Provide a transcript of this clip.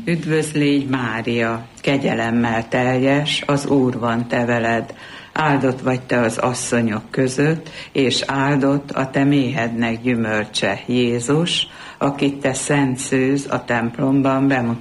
Üdvözlégy Mária, kegyelemmel teljes, az Úr van te veled. Áldott vagy te az asszonyok között, és áldott a te méhednek gyümölcse, Jézus, akit te szent szűz a templomban bemutattál.